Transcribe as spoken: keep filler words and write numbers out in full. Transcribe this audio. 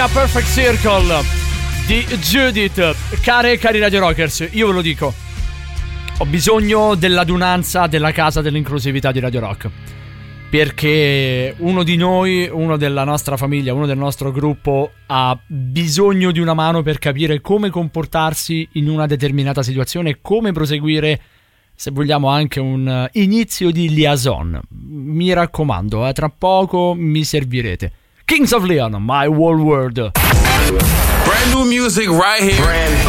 A Perfect Circle di Judith. Care e cari Radio Rockers, io ve lo dico, ho bisogno dell'adunanza della casa dell'inclusività di Radio Rock, perché uno di noi, uno della nostra famiglia, uno del nostro gruppo ha bisogno di una mano per capire come comportarsi in una determinata situazione e come proseguire, se vogliamo, anche un inizio di liaison. Mi raccomando, eh, tra poco mi servirete. Kings of Leon, My Whole World. Brand new music right here. Brand